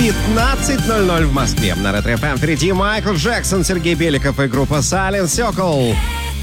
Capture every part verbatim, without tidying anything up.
пятнадцать ноль ноль в Москве. На Ретро эф эм впереди Майкл Джексон, Сергей Беликов и группа Silent Circle.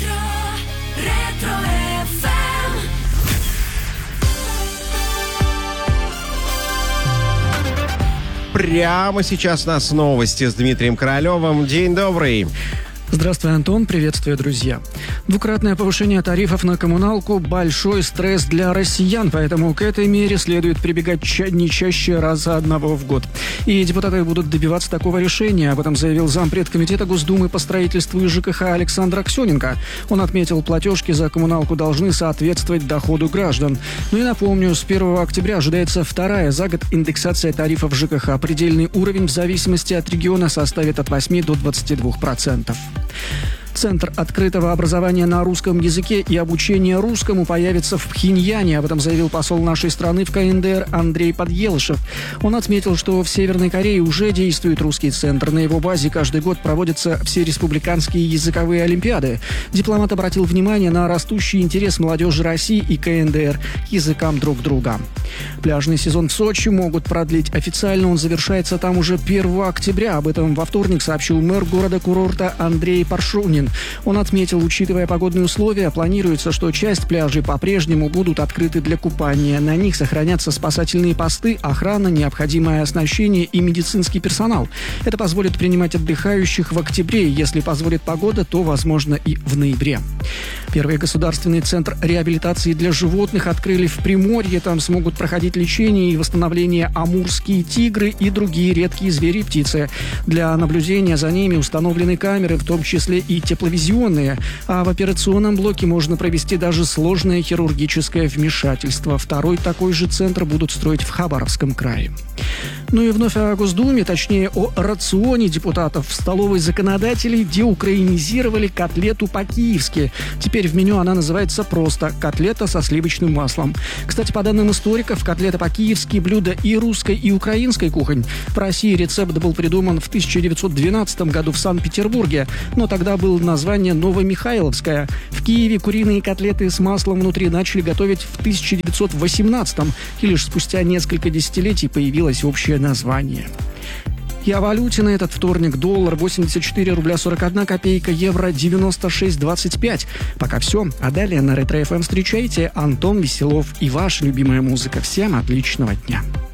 Прямо сейчас у нас новости с Дмитрием Королевым. День добрый. Здравствуй, Антон. Приветствую, друзья. Двукратное повышение тарифов на коммуналку – большой стресс для россиян, поэтому к этой мере следует прибегать ча- не чаще раза одного в год. И депутаты будут добиваться такого решения. Об этом заявил зампред комитета Госдумы по строительству и ЖКХ Александр Аксененко. Он отметил, платежки за коммуналку должны соответствовать доходу граждан. Ну и напомню, с первого октября ожидается вторая за год индексация тарифов ЖКХ. Предельный уровень в зависимости от региона составит от восьми до двадцати двух процентов. Центр открытого образования на русском языке и обучения русскому появится в Пхеньяне. Об этом заявил посол нашей страны в ка эн дэ эр Андрей Подъелышев. Он отметил, что в Северной Корее уже действует русский центр. На его базе каждый год проводятся все республиканские языковые олимпиады. Дипломат обратил внимание на растущий интерес молодежи России и ка эн дэ эр к языкам друг друга. Пляжный сезон в Сочи могут продлить. Официально он завершается там уже первого октября. Об этом во вторник сообщил мэр города-курорта Андрей Паршунин. Он отметил, учитывая погодные условия, планируется, что часть пляжей по-прежнему будут открыты для купания. На них сохранятся спасательные посты, охрана, необходимое оснащение и медицинский персонал. Это позволит принимать отдыхающих в октябре. Если позволит погода, то, возможно, и в ноябре. Первый государственный центр реабилитации для животных открыли в Приморье. Там смогут проходить лечение и восстановление амурские тигры и другие редкие звери и птицы. Для наблюдения за ними установлены камеры, в том числе и тепловизионные. А в операционном блоке можно провести даже сложное хирургическое вмешательство. Второй такой же центр будут строить в Хабаровском крае. Ну и вновь о Госдуме, точнее о рационе депутатов. В столовой законодателей деукраинизировали котлету по-киевски. Теперь в меню она называется просто «котлета со сливочным маслом». Кстати, по данным историков, котлета по-киевски – блюдо и русской, и украинской кухонь. В России рецепт был придуман в тысяча девятьсот двенадцатом году в Санкт-Петербурге, но тогда было название Новомихайловское. В Киеве куриные котлеты с маслом внутри начали готовить в тысяча девятьсот восемнадцатом, и лишь спустя несколько десятилетий появилось общее название. И о валюте на этот вторник: доллар восемьдесят четыре рубля сорок одна копейка, евро девяносто шесть двадцать пять. Пока все. А далее на Ретро эф эм встречайте Антон Веселов и ваша любимая музыка. Всем отличного дня.